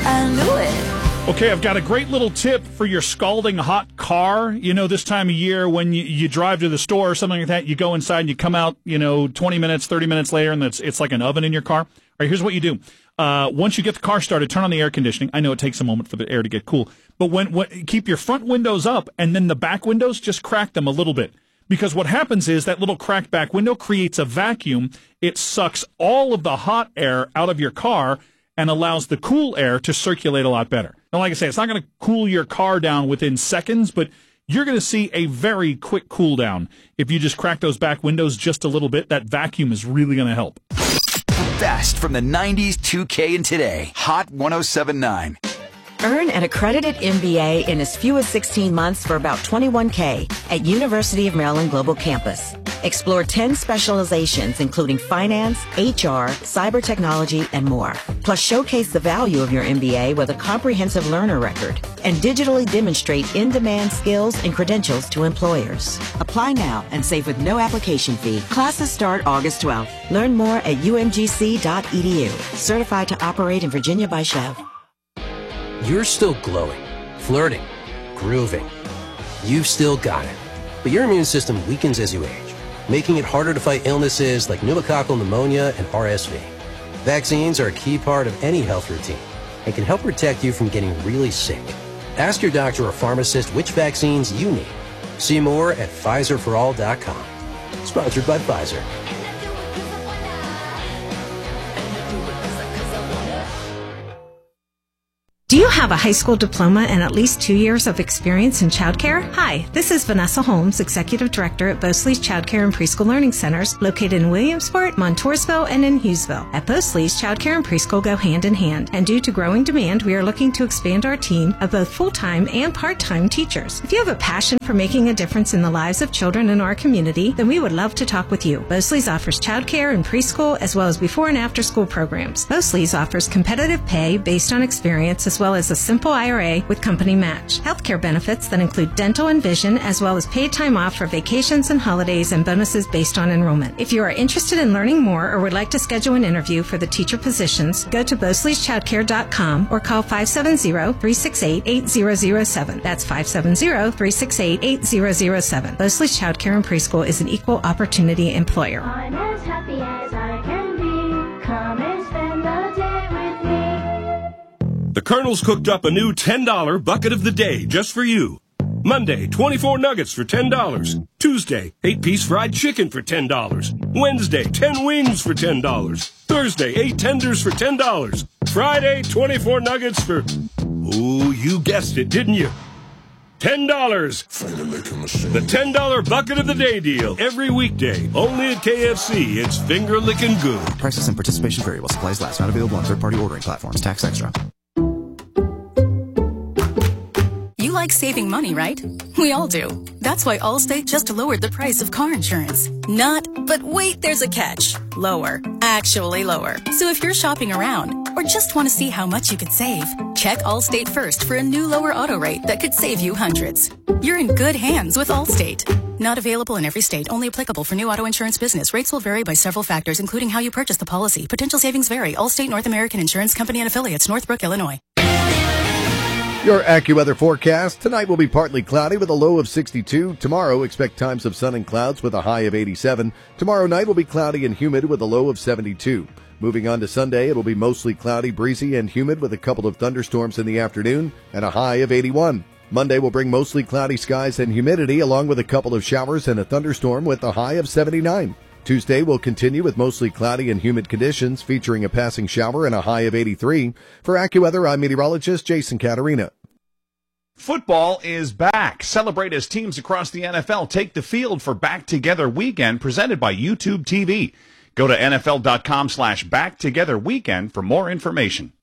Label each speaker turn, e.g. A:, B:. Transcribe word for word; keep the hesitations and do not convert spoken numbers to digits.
A: I knew it.
B: Okay, I've got a great little tip for your scalding hot car. You know, this time of year when you, you drive to the store or something like that, you go inside and you come out, you know, twenty minutes, thirty minutes later, and it's, it's like an oven in your car. All right, here's what you do. Uh, once you get the car started, turn on the air conditioning. I know it takes a moment for the air to get cool. But when, when keep your front windows up, and then the back windows, just crack them a little bit. Because what happens is that little cracked back window creates a vacuum. It sucks all of the hot air out of your car and allows the cool air to circulate a lot better. Now, like I say, it's not going to cool your car down within seconds, but you're going to see a very quick cool down. If you just crack those back windows just a little bit, that vacuum is really going to help.
C: The best from the nineties, two K, and today. Hot one oh seven point nine.
D: Earn an accredited M B A in as few as sixteen months for about twenty-one K at University of Maryland Global Campus. Explore ten specializations including finance, H R, cyber technology, and more. Plus showcase the value of your M B A with a comprehensive learner record and digitally demonstrate in-demand skills and credentials to employers. Apply now and save with no application fee. Classes start August twelfth. Learn more at U M G C dot E D U. Certified to operate in Virginia by Chev.
E: You're still glowing, flirting, grooving. You've still got it. But your immune system weakens as you age, making it harder to fight illnesses like pneumococcal pneumonia and R S V. Vaccines are a key part of any health routine and can help protect you from getting really sick. Ask your doctor or pharmacist which vaccines you need. See more at Pfizer for all dot com. Sponsored by Pfizer.
F: Do you have a high school diploma and at least two years of experience in childcare? Hi, this is Vanessa Holmes, Executive Director at Bosley's Childcare and Preschool Learning Centers, located in Williamsport, Montoursville, and in Hughesville. At Bosley's, childcare and preschool go hand in hand, and due to growing demand, we are looking to expand our team of both full-time and part-time teachers. If you have a passion for making a difference in the lives of children in our community, then we would love to talk with you. Bosley's offers childcare and preschool, as well as before and after school programs. Bosley's offers competitive pay based on experience, as well as a simple I R A with company match. Healthcare benefits that include dental and vision, as well as paid time off for vacations and holidays, and bonuses based on enrollment. If you are interested in learning more or would like to schedule an interview for the teacher positions, go to bosleys childcare dot com or call five seven zero, three six eight, eight zero zero seven. That's five seven zero, three six eight, eight zero zero seven. Bosley's Childcare and Preschool is an equal opportunity employer.
G: I'm as happy as I can be. Come and spend the day with me.
H: The Colonel's cooked up a new ten dollar bucket of the day just for you. Monday, twenty-four nuggets for ten dollars. Tuesday, eight piece fried chicken for ten dollars. Wednesday, ten wings for ten dollars. Thursday, eight tenders for ten dollars. Friday, twenty-four nuggets for... Oh, you guessed it, didn't you? ten dollars. The ten dollar bucket of the day deal. Every weekday. Only at K F C. It's finger licking good.
I: Prices and participation vary while supplies last. Not available on third-party ordering platforms. Tax extra.
J: You like saving money, right? We all do. That's why Allstate just lowered the price of car insurance. Not, but wait, there's a catch. Lower. Actually lower. So if you're shopping around or just want to see how much you could save, check Allstate first for a new lower auto rate that could save you hundreds. You're in good hands with Allstate. Not available in every state. Only applicable for new auto insurance business. Rates will vary by several factors, including how you purchase the policy. Potential savings vary. Allstate North American Insurance Company and affiliates, Northbrook, Illinois.
K: Your AccuWeather forecast. Tonight will be partly cloudy with a low of sixty-two. Tomorrow, expect times of sun and clouds with a high of eighty-seven. Tomorrow night will be cloudy and humid with a low of seventy-two. Moving on to Sunday, it will be mostly cloudy, breezy, and humid with a couple of thunderstorms in the afternoon and a high of eighty-one. Monday will bring mostly cloudy skies and humidity along with a couple of showers and a thunderstorm with a high of seventy-nine. Tuesday will continue with mostly cloudy and humid conditions featuring a passing shower and a high of eighty-three. For AccuWeather, I'm meteorologist Jason Caterina.
L: Football is back. Celebrate as teams across the N F L take the field for Back Together Weekend presented by YouTube T V. Go to N F L dot com slash Back Together Weekend for more information.